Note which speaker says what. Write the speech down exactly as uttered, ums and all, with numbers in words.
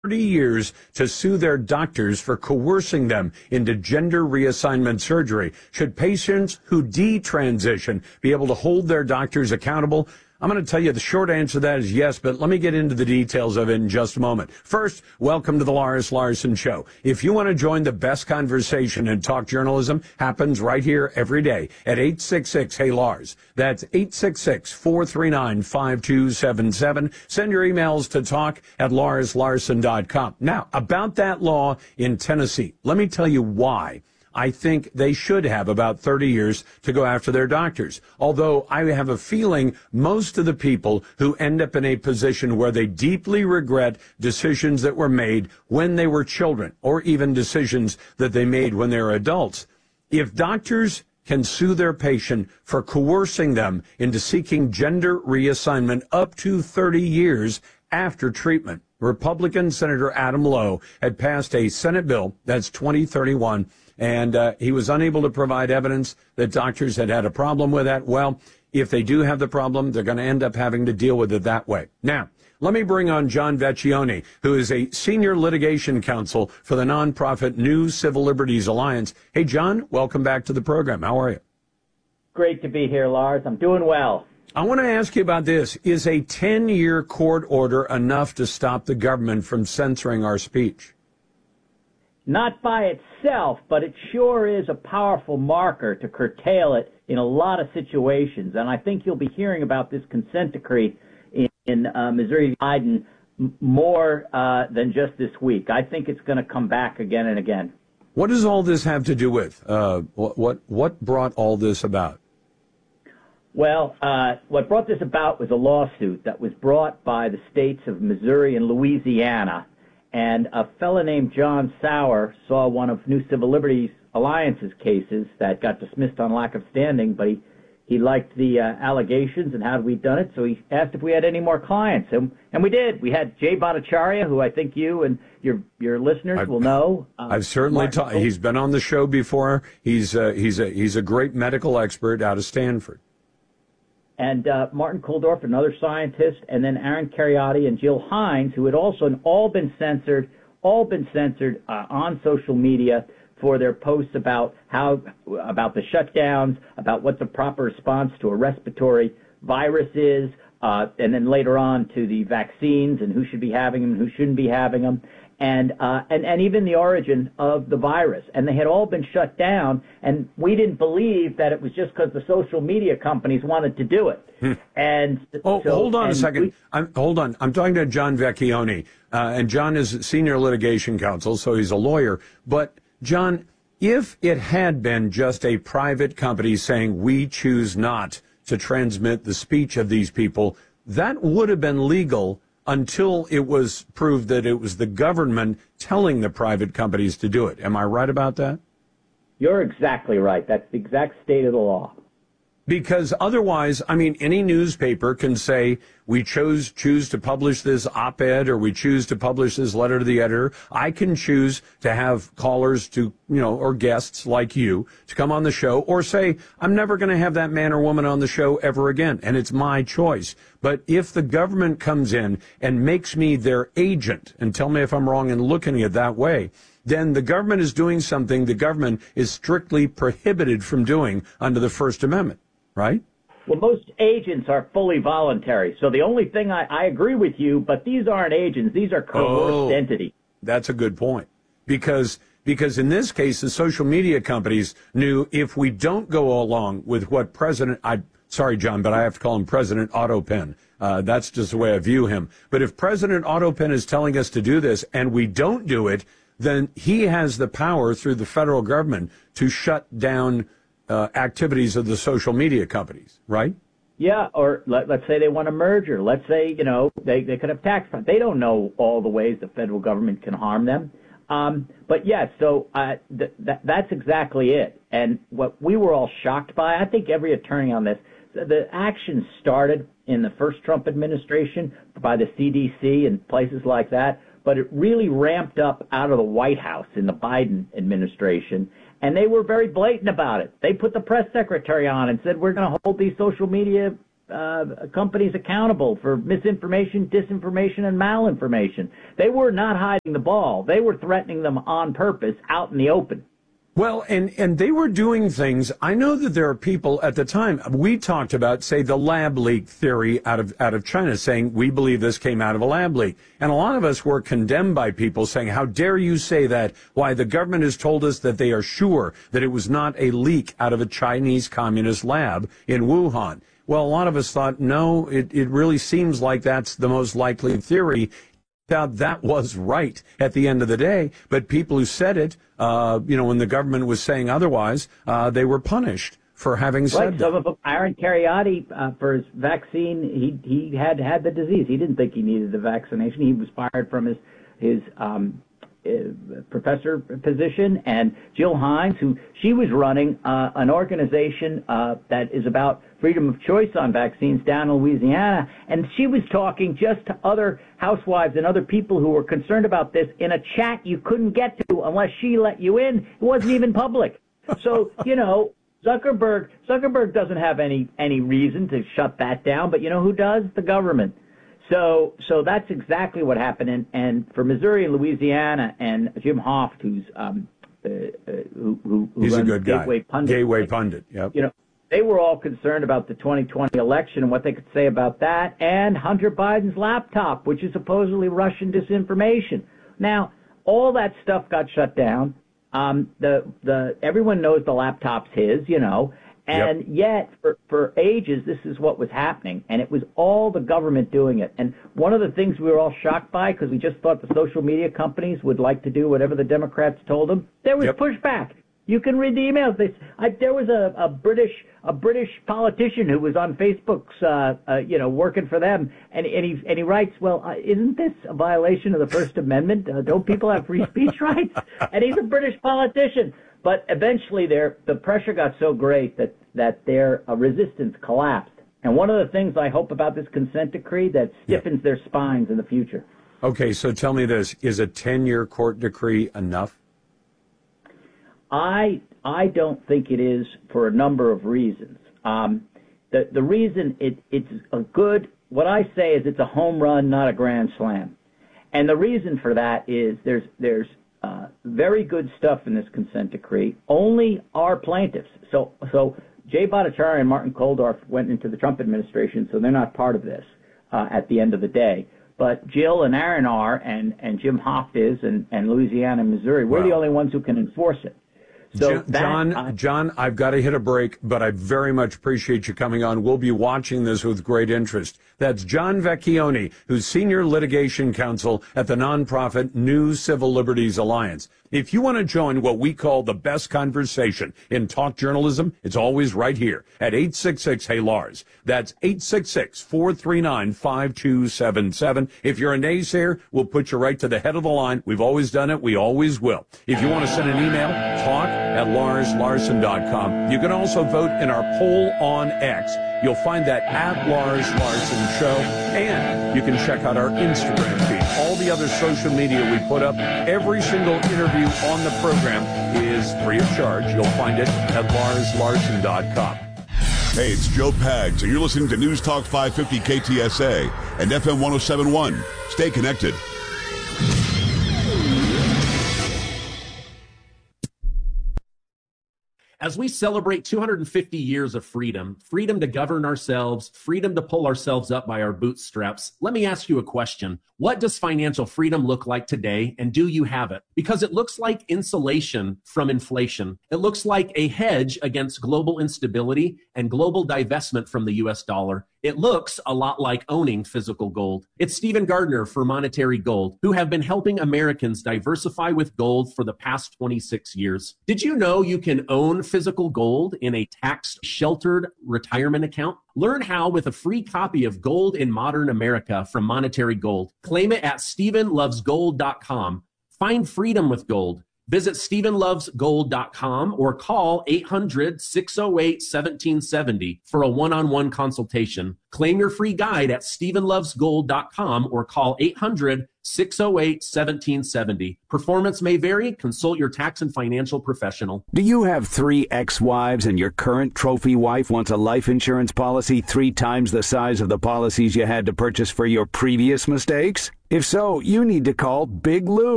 Speaker 1: thirty years to sue their doctors for coercing them into gender reassignment surgery. Should patients who detransition be able to hold their doctors accountable? I'm going to tell you the short answer to that is yes, but let me get into the details of it in just a moment. First, welcome to the Lars Larson Show. If you want to join the best conversation in talk journalism, happens right here every day at eight six six, hey Lars. That's eight six six, four three nine, five two seven seven. Send your emails to talk at lars larson dot com. Now, about that law in Tennessee, let me tell you why I think they should have about thirty years to go after their doctors. Although I have a feeling most of the people who end up in a position where they deeply regret decisions that were made when they were children, or even decisions that they made when they were adults, if doctors can sue their patient for coercing them into seeking gender reassignment up to thirty years after treatment. Republican Senator Adam Lowe had passed a Senate bill, that's twenty thirty-one, and uh, he was unable to provide evidence that doctors had had a problem with that. Well, if they do have the problem, they're going to end up having to deal with it that way. Now, let me bring on John Vecchione, who is a senior litigation counsel for the nonprofit New Civil Liberties Alliance. Hey, John, welcome back to the program. How are you?
Speaker 2: Great to be here, Lars. I'm doing well.
Speaker 1: I want to ask you about this. Is a ten-year court order enough to stop the government from censoring our speech?
Speaker 2: Not by itself, but it sure is a powerful marker to curtail it in a lot of situations. And I think you'll be hearing about this consent decree in, in uh, Missouri Biden more uh, than just this week. I think it's going to come back again and again.
Speaker 1: What does all this have to do with? Uh, what, what, what brought all this about?
Speaker 2: Well, uh, what brought this about was a lawsuit that was brought by the states of Missouri and Louisiana. And a fellow named John Sauer saw one of New Civil Liberties Alliance's cases that got dismissed on lack of standing, but he, he liked the uh, allegations and how we'd done it, so he asked if we had any more clients. And, and we did. We had Jay Bhattacharya, who I think you and your your listeners
Speaker 1: I've,
Speaker 2: will know. Uh,
Speaker 1: I've certainly talked. He's been on the show before. He's uh, he's a he's a great medical expert out of Stanford.
Speaker 2: And uh, Martin Kulldorff, another scientist, and then Aaron Cariotti and Jill Hines, who had also all been censored, all been censored uh, on social media for their posts about how, about the shutdowns, about what the proper response to a respiratory virus is, uh, and then later on to the vaccines and who should be having them and who shouldn't be having them. And, uh, and, and even the origin of the virus. And they had all been shut down, and we didn't believe that it was just because the social media companies wanted to do it.
Speaker 1: Hmm.
Speaker 2: And
Speaker 1: oh,
Speaker 2: so,
Speaker 1: hold on
Speaker 2: and
Speaker 1: a second.
Speaker 2: We,
Speaker 1: I'm, hold on. I'm talking to John Vecchione, uh, and John is senior litigation counsel, so he's a lawyer. But, John, if it had been just a private company saying we choose not to transmit the speech of these people, that would have been legal until it was proved that it was the government telling the private companies to do it. Am I right about that?
Speaker 2: You're exactly right. That's the exact state of the law.
Speaker 1: Because otherwise, I mean, any newspaper can say, we chose choose to publish this op-ed or we choose to publish this letter to the editor. I can choose to have callers to, you know, or guests like you to come on the show or say, I'm never going to have that man or woman on the show ever again. And it's my choice. But if the government comes in and makes me their agent, and tell me if I'm wrong in looking at it that way, then the government is doing something the government is strictly prohibited from doing under the First Amendment. Right?
Speaker 2: Well, most agents are fully voluntary. So the only thing I, I agree with you, but these aren't agents. These are coerced
Speaker 1: oh,
Speaker 2: entities.
Speaker 1: That's a good point. Because because in this case, the social media companies knew if we don't go along with what President, I sorry, John, but I have to call him President Autopen. Uh, that's just the way I view him. But if President Autopen is telling us to do this and we don't do it, then he has the power through the federal government to shut down Uh, activities of the social media companies, right?
Speaker 2: Yeah, or let, let's say they want a merger. Let's say, you know, they, they could have tax funds. They don't know all the ways the federal government can harm them. Um, but, yes, yeah, so uh, th- th- that's exactly it. And what we were all shocked by, I think every attorney on this, the action started in the first Trump administration by the C D C and places like that, but it really ramped up out of the White House in the Biden administration. And they were very blatant about it. They put the press secretary on and said, we're going to hold these social media uh, companies accountable for misinformation, disinformation, and malinformation. They were not hiding the ball. They were threatening them on purpose out in the open.
Speaker 1: Well, and, and they were doing things. I know that there are people at the time, we talked about, say, the lab leak theory out of out of China, saying we believe this came out of a lab leak. And a lot of us were condemned by people saying, how dare you say that? Why, the government has told us that they are sure that it was not a leak out of a Chinese communist lab in Wuhan. Well, a lot of us thought, no, it, it really seems like that's the most likely theory. Out that was right at the end of the day, but people who said it, uh, you know, when the government was saying otherwise, uh, they were punished for having said
Speaker 2: right.
Speaker 1: that.
Speaker 2: Some of them, Aaron Kheriaty, uh, for his vaccine, he he had had the disease. He didn't think he needed the vaccination. He was fired from his his um, uh, professor position. And Jill Hines, who she was running uh, an organization uh, that is about freedom of choice on vaccines down in Louisiana, and she was talking just to other housewives and other people who were concerned about this in a chat you couldn't get to unless she let you in. It wasn't even public. So, you know, Zuckerberg Zuckerberg doesn't have any any reason to shut that down, but you know who does? The government. So so that's exactly what happened. And, and for Missouri and Louisiana and Jim Hoft, who's um uh, uh, who who, who
Speaker 1: He's
Speaker 2: runs
Speaker 1: a good guy.
Speaker 2: Gateway Pundit,
Speaker 1: Gateway Pundit. Yep.
Speaker 2: You know, they were all concerned about the twenty twenty election and what they could say about that, and Hunter Biden's laptop, which is supposedly Russian disinformation. Now, all that stuff got shut down. Um, the the everyone knows the laptop's his, you know, and yep. yet for for ages this is what was happening, and it was all the government doing it. And one of the things we were all shocked by, because we just thought the social media companies would like to do whatever the Democrats told them, there was
Speaker 1: yep.
Speaker 2: pushback. You can read the emails. They, I, there was a, a British a British politician who was on Facebook's, uh, uh, you know, working for them, and, and he and he writes, well, uh, isn't this a violation of the First Amendment? Uh, don't people have free speech rights? And he's a British politician. But eventually, their the pressure got so great that that their uh, resistance collapsed. And one of the things I hope about this consent decree that stiffens yeah. their spines in the future.
Speaker 1: Okay, so tell me this: is a ten-year court decree enough?
Speaker 2: I I don't think it is for a number of reasons. Um, the the reason it it's a good what I say is it's a home run, not a grand slam, and the reason for that is there's there's uh, very good stuff in this consent decree. Only our plaintiffs. So so Jay Bhattacharya and Martin Kulldorff went into the Trump administration, so they're not part of this uh, at the end of the day. But Jill and Aaron are, and and Jim Hoft is, and and Louisiana and Missouri. We're wow. the only ones who can enforce it. So
Speaker 1: John,
Speaker 2: that, uh,
Speaker 1: John, I've got to hit a break, but I very much appreciate you coming on. We'll be watching this with great interest. That's John Vecchione, who's Senior Litigation Counsel at the nonprofit New Civil Liberties Alliance. If you want to join what we call the best conversation in talk journalism, it's always right here at eight six six, hey Lars. That's eight six six, four three nine, five two seven seven. If you're a naysayer, we'll put you right to the head of the line. We've always done it. We always will. If you want to send an email, talk at lars larson dot com. You can also vote in our poll on X. You'll find that at Lars Larson Show, and you can check out our Instagram feed. All the other social media we put up, every single interview on the program is free of charge. You'll find it at lars larson dot com.
Speaker 3: Hey, it's Joe Pags, and you're listening to News Talk five fifty K T S A and F M one oh seven point one. Stay connected.
Speaker 4: As we celebrate two hundred fifty years of freedom, freedom to govern ourselves, freedom to pull ourselves up by our bootstraps, let me ask you a question. What does financial freedom look like today, and do you have it? Because it looks like insulation from inflation. It looks like a hedge against global instability and global divestment from the U S dollar. It looks a lot like owning physical gold. It's Stephen Gardner for Monetary Gold, who have been helping Americans diversify with gold for the past twenty-six years. Did you know you can own physical gold in a tax-sheltered retirement account? Learn how with a free copy of Gold in Modern America from Monetary Gold. Claim it at stephen loves gold dot com. Find freedom with gold. Visit stephen loves gold dot com or call eight hundred, six oh eight, one seven seven oh for a one-on-one consultation. Claim your free guide at stephen loves gold dot com or call eight hundred, six oh eight, one seven seven oh. Performance may vary. Consult your tax and financial professional.
Speaker 5: Do you have three ex-wives and your current trophy wife wants a life insurance policy three times the size of the policies you had to purchase for your previous mistakes? If so, you need to call Big Lou.